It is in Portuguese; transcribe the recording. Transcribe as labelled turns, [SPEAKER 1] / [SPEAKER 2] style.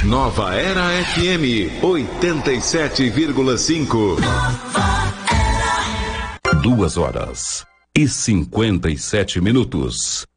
[SPEAKER 1] Nova Era FM 87,5. 2 horas e 57 minutos.